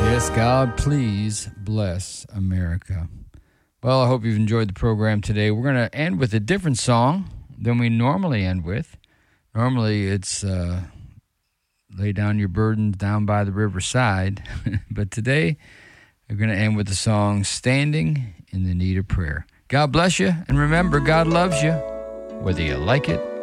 Yes, God, please bless America. Well, I hope you've enjoyed the program today. We're going to end with a different song than we normally end with. Normally, it's Lay Down Your Burdens Down by the Riverside. But today, we're going to end with the song Standing in the Need of Prayer. God bless you, and remember, God loves you, whether you like it